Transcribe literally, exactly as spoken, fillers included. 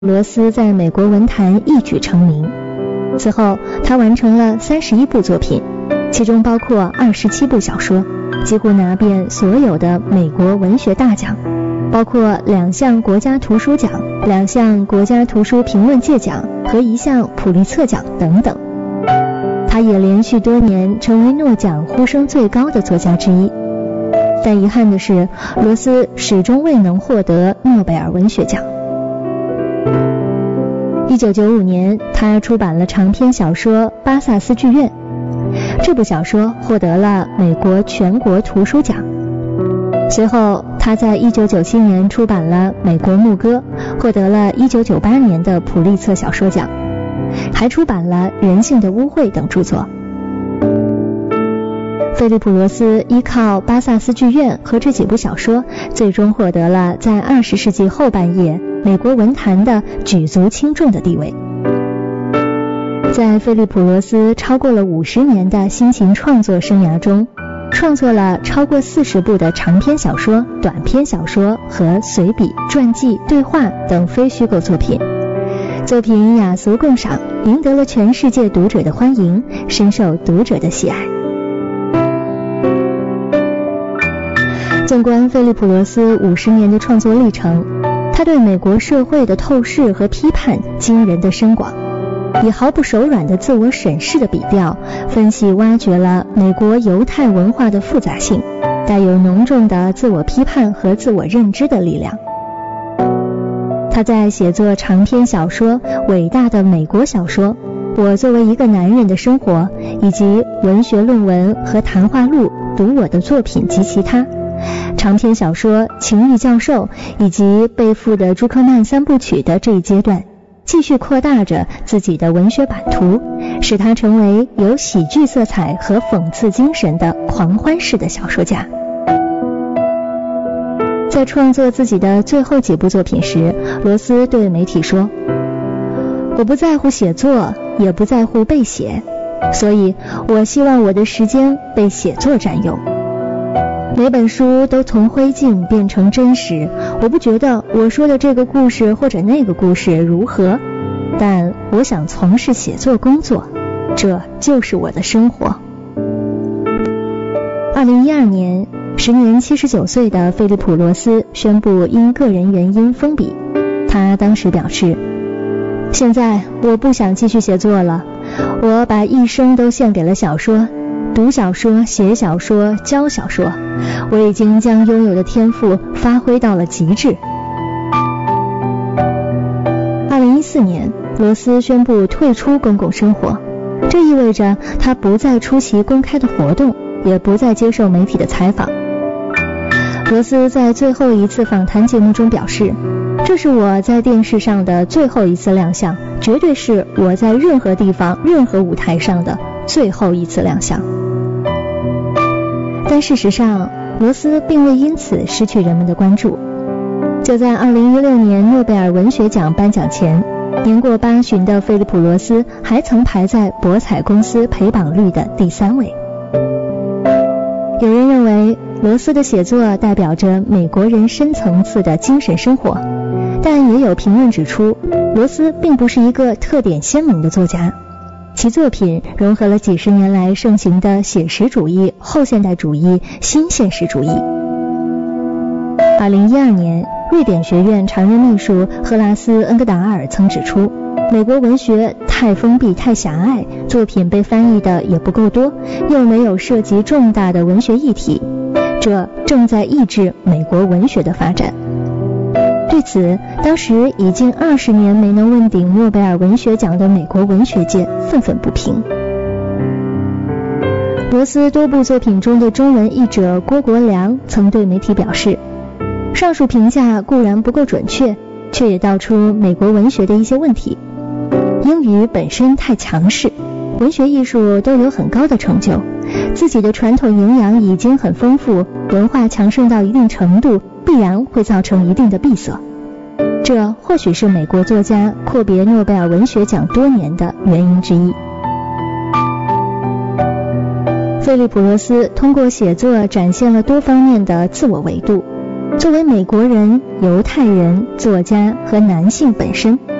罗斯在美国文坛一举成名。此后他完成了三十一部作品，其中包括二十七部小说，几乎拿遍所有的美国文学大奖，包括两项国家图书奖、两项国家图书评论界奖和一项普利策奖等等。他也连续多年成为诺奖呼声最高的作家之一。但遗憾的是，罗斯始终未能获得诺贝尔文学奖。一九九五年，他出版了长篇小说《巴萨斯剧院》，这部小说获得了美国全国图书奖。随后，他在一九九七年出版了《美国牧歌》，获得了一九九八年的普利策小说奖，还出版了《人性的污秽》等著作。菲利普·罗斯依靠《巴萨斯剧院》和这几部小说，最终获得了在二十世纪后半叶美国文坛的举足轻重的地位。在菲利普·罗斯超过了五十年的辛勤创作生涯中，创作了超过四十部的长篇小说、短篇小说和随笔、传记、对话等非虚构作品。作品雅俗共赏，赢得了全世界读者的欢迎，深受读者的喜爱。纵观菲利普·罗斯五十年的创作历程，他对美国社会的透视和批判惊人的深广，以毫不手软的自我审视的笔调，分析挖掘了美国犹太文化的复杂性，带有浓重的自我批判和自我认知的力量。他在写作长篇小说《伟大的美国小说》、我作为一个男人的生活，以及文学论文和谈话录读我的作品及其他，长篇小说《情欲教授》以及背负的朱克曼三部曲的这一阶段，继续扩大着自己的文学版图，使他成为有喜剧色彩和讽刺精神的狂欢式的小说家。在创作自己的最后几部作品时，罗斯对媒体说：我不在乎写作，也不在乎被写，所以我希望我的时间被写作占用。每本书都从灰烬变成真实，我不觉得我说的这个故事或者那个故事如何，但我想从事写作工作，这就是我的生活。二零一二年，时年七十九岁的菲利普·罗斯宣布因个人原因封笔。他当时表示：现在我不想继续写作了，我把一生都献给了小说，读小说、写小说、教小说，我已经将拥有的天赋发挥到了极致。二零一四年，罗斯宣布退出公共生活，这意味着他不再出席公开的活动，也不再接受媒体的采访。罗斯在最后一次访谈节目中表示：这是我在电视上的最后一次亮相，绝对是我在任何地方、任何舞台上的最后一次亮相。但事实上，罗斯并未因此失去人们的关注。就在二零一六年诺贝尔文学奖颁奖前，年过八旬的菲利普·罗斯还曾排在博彩公司陪榜率的第三位。有人认为罗斯的写作代表着美国人深层次的精神生活，但也有评论指出，罗斯并不是一个特点鲜明的作家，其作品融合了几十年来盛行的写实主义、后现代主义、新现实主义。二零一二年，瑞典学院常任秘书赫拉斯·恩格达尔曾指出，美国文学太封闭、太狭隘，作品被翻译的也不够多，又没有涉及重大的文学议题，这正在抑制美国文学的发展。对此，当时已经二十年没能问鼎诺贝尔文学奖的美国文学界愤愤不平。罗斯多部作品中的中文译者郭国良曾对媒体表示，上述评价固然不够准确，却也道出美国文学的一些问题。英语本身太强势，文学艺术都有很高的成就，自己的传统营养已经很丰富，文化强盛到一定程度，必然会造成一定的闭塞。这或许是美国作家阔别诺贝尔文学奖多年的原因之一。菲利普·罗斯通过写作展现了多方面的自我维度， 作为美国人、犹太人、作家和男性本身，